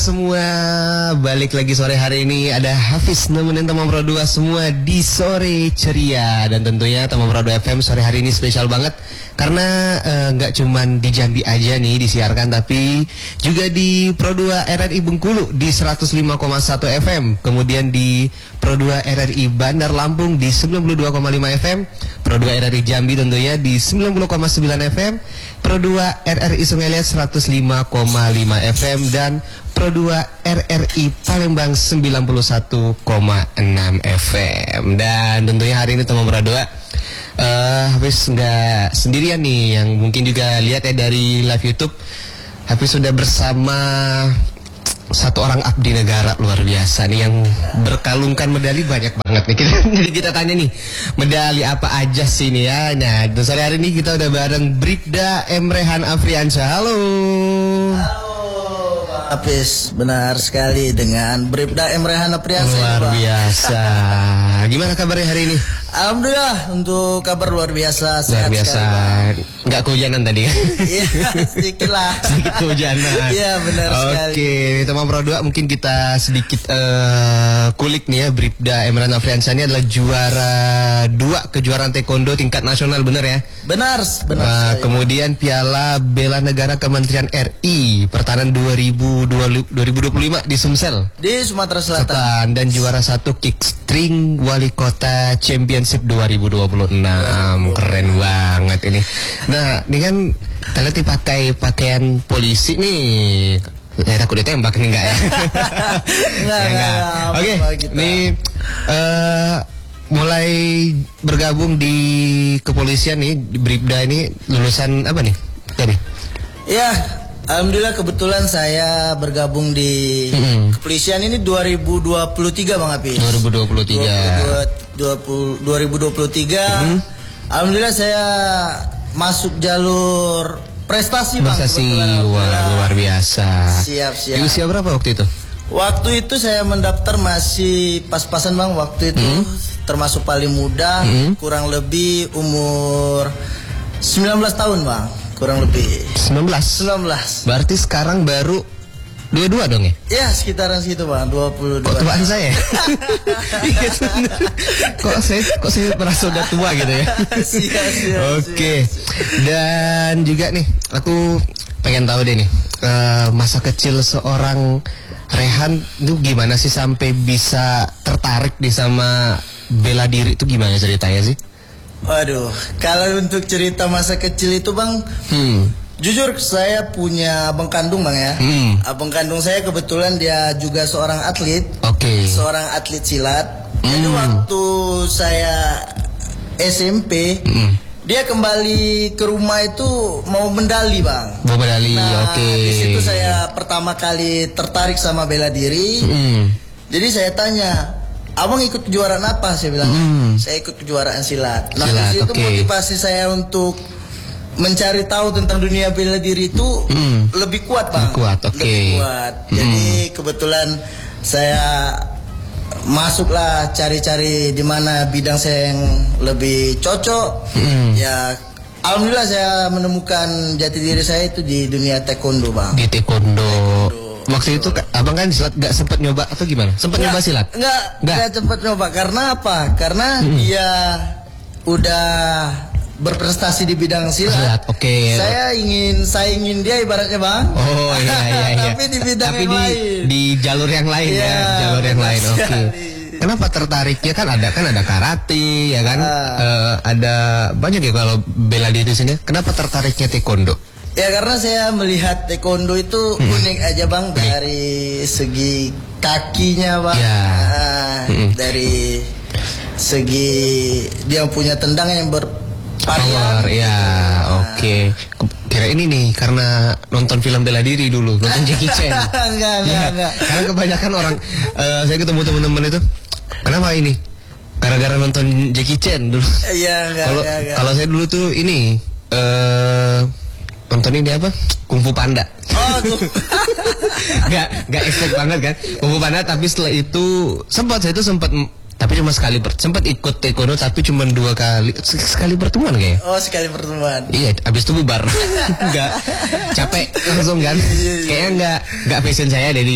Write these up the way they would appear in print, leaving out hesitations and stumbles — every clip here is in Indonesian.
Semua balik lagi sore hari ini. Ada Hafiz nemenin teman Pro 2 semua di sore ceria. Dan tentunya teman Pro 2 FM sore hari ini spesial banget karena nggak cuman di Jambi aja nih disiarkan, tapi juga di Pro 2 RRI Bengkulu di 105,1 FM. Kemudian di Pro 2 RRI Bandar Lampung di 92,5 FM. Pro 2 RRI Jambi tentunya di 90,9 FM. Pro 2 RRI Sungai Liat 105,5 FM dan Pro 2 RRI Palembang 91,6 FM. Dan tentunya hari ini teman Pro 2 Hafiz nggak sendirian nih, yang mungkin juga lihat ya dari live YouTube. Hafiz sudah bersama satu orang abdi negara luar biasa nih yang berkalungkan medali banyak banget nih. Jadi kita tanya nih, medali apa aja sih nih ya. Nah, sore hari ini kita udah bareng Bribda Emrehan Afriansyah. Halo. Hafiz, benar sekali dengan Bribda Emrehan Afriansyah. Luar biasa. Gimana kabarnya hari ini? Alhamdulillah, untuk kabar luar biasa. Luar biasa. Nggak kehujanan tadi kan? Iya, sedikit lah. Sedikit kehujanan. Iya, benar sekali. Oke, teman Pro 2 mungkin kita sedikit kulik nih ya. Bribda Emrehan Afriansyah ini adalah juara 2 kejuaraan taekwondo tingkat nasional, benar ya? Benar. Kemudian Piala Bela Negara Kementerian RI Pertahanan 2025 di Sumsel di Sumatera Selatan. Dan juara 1 Kickstring Wali Kota Championship 2026. Keren banget ini. Nah, ini kan kalian pakai pakaian polisi nih. Saya takut ditembak nih, enggak ya? Enggak. Oke, ini mulai bergabung di kepolisian nih, Bribda ini lulusan apa nih tadi? Ya, alhamdulillah kebetulan saya bergabung di kepolisian ini 2023 Bang Hafiz. 2023. Alhamdulillah saya masuk jalur prestasi Bang. Prestasi, luar biasa. Siap. Di usia berapa waktu itu? Waktu itu saya mendaftar masih pas-pasan Bang, waktu itu termasuk paling muda, kurang lebih umur 19 tahun Bang, kurang lebih 19. Berarti sekarang baru 22 dong ya? Ya, sekitaran segitu Bang, 22. Kok tuaan saya? Kok saya merasa udah tua gitu ya? Siap. Oke. Dan juga nih, aku pengen tahu deh nih, masa kecil seorang Rehan itu gimana sih sampai bisa tertarik di sama bela diri itu, gimana ceritanya sih? Waduh, kalau untuk cerita masa kecil itu Bang, jujur saya punya abang kandung Bang ya. Abang kandung saya kebetulan dia juga seorang atlet. Oke. Seorang atlet silat. Jadi waktu saya SMP, dia kembali ke rumah itu mau medali Bang. Mau medali, nah, oke. Di situ saya pertama kali tertarik sama bela diri. Jadi saya tanya, abang ikut kejuaraan apa? Saya bilang, saya ikut kejuaraan silat. Nah, di situ motivasi saya untuk mencari tahu tentang dunia bela diri itu lebih kuat Bang. Lebih kuat. Jadi kebetulan saya masuklah cari-cari di mana bidang saya yang lebih cocok. Ya, alhamdulillah saya menemukan jati diri saya itu di dunia taekwondo Bang. Di taekwondo. Waktu itu abang kan silat nggak sempat nyoba atau gimana? Sempat nyoba silat? Nggak sempat nyoba. Karena apa? Karena dia udah berprestasi di bidang silat. Oke. Saya ingin saingin dia ibaratnya Bang. Oh iya. Tapi di bidang yang lain. Di jalur yang lain ya, jalur yang lain. Oke. Kenapa tertariknya kan ada karate ya kan? Ada banyak ya kalau bela diri sini. Kenapa tertariknya taekwondo? Ya karena saya melihat taekwondo itu unik aja Bang, dari segi kakinya Bang. Dari segi dia punya tendangan yang power ya, oke. Kira ini nih karena nonton film bela diri dulu, nonton Jackie Chan. Enggak. Karena kebanyakan orang, saya ketemu teman-teman itu, kenapa ini? Gara-gara nonton Jackie Chan dulu. Iya, enggak. Kalau saya dulu tuh ini nonton ini apa? Kung Fu Panda. Oh, Gak expect banget kan Kung Fu Panda, tapi setelah itu saya sempat Tapi cuma sempat ikut taekwondo tapi cuma 2 kali sekali pertemuan kayaknya. Oh, sekali pertemuan. Iya, abis itu bubar. Enggak capek langsung kan. Kayaknya enggak passion saya dari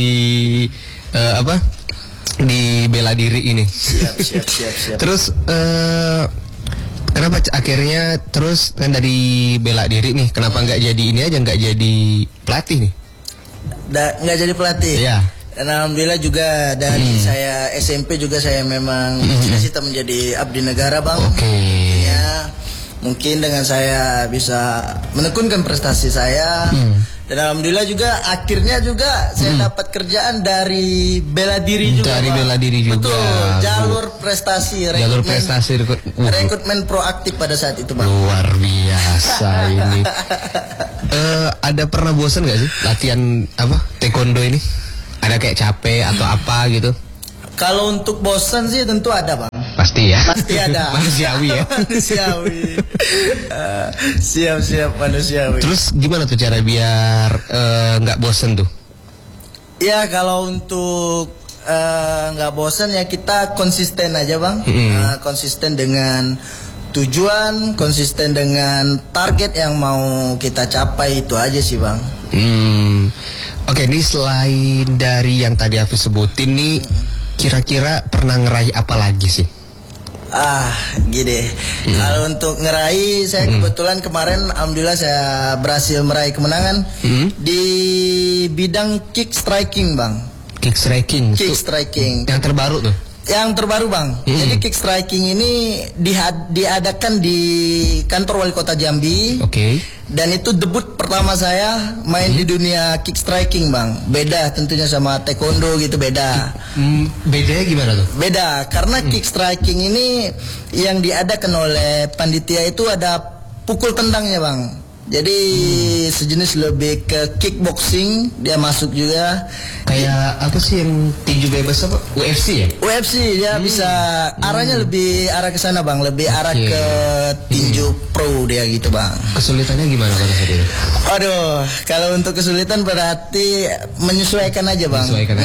di bela diri ini. Siap. Terus kenapa akhirnya terus kan dari bela diri nih, kenapa nggak jadi ini aja, nggak jadi pelatih nih? Nggak jadi pelatih. Iya. Dan alhamdulillah juga dari saya SMP juga saya memang cita-cita menjadi abdi negara, Bang. Oke. Ya, mungkin dengan saya bisa menekunkan prestasi saya. Dan alhamdulillah juga akhirnya juga saya dapat kerjaan dari bela diri juga. Dari bela diri juga. Betul, jalur prestasi. Rekrutmen proaktif pada saat itu, Bang. Luar biasa ini. Ada pernah bosan nggak sih latihan taekwondo ini? Ada kayak capek atau apa gitu? Kalau untuk bosan sih tentu ada, Bang. Pasti ya. Pasti ada. Manusiawi ya. Manusiawi. Siap manusiawi. Terus gimana tuh cara biar nggak bosan tuh? Ya kalau untuk nggak bosan ya kita konsisten aja, Bang. Konsisten dengan tujuan, konsisten dengan target yang mau kita capai, itu aja sih, Bang. Oke, ini selain dari yang tadi aku sebutin nih, kira-kira pernah ngeraih apa lagi sih? Gini. Kalau untuk ngeraih, saya kebetulan kemarin alhamdulillah saya berhasil meraih kemenangan di bidang kick striking, Bang. Kick striking. Yang terbaru tuh. Yang terbaru, Bang. Jadi kick striking ini diadakan di kantor wali kota Jambi. Oke. Dan itu debut pertama saya main di dunia kick striking, Bang. Beda tentunya sama taekwondo gitu, beda. Bedanya gimana tuh? Beda karena kick striking ini yang diadakan oleh panitia itu ada pukul tendangnya, Bang. Jadi sejenis lebih ke kickboxing, dia masuk juga. Kayak apa sih yang tinju bebas apa? UFC ya? UFC dia bisa arahnya lebih arah ke sana, Bang, lebih arah ke tinju pro dia gitu, Bang. Kesulitannya gimana pada saat itu? Aduh, kalau untuk kesulitan berarti menyesuaikan aja, Bang.